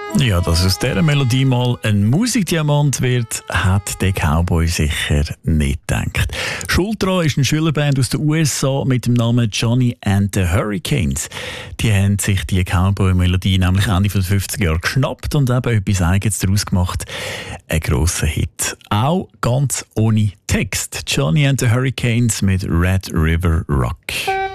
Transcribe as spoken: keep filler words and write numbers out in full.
Ja, dass aus dieser Melodie mal ein Musikdiamant wird, hat der Cowboy sicher nicht gedacht. Schuld daran ist eine Schülerband aus den U S A mit dem Namen Johnny and the Hurricanes. Die haben sich die Cowboy-Melodie nämlich Ende der fünfziger Jahre geschnappt und eben etwas Eigenes daraus gemacht. Ein grosser Hit. Auch ganz ohne Text. Johnny and the Hurricanes mit Red River Rock.